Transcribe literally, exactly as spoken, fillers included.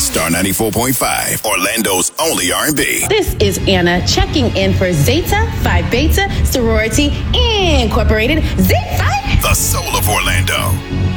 Star ninety-four point five, Orlando's only R and B. This is Anna checking in for Zeta Phi Beta Sorority Incorporated. Zeta Phi. The soul of Orlando.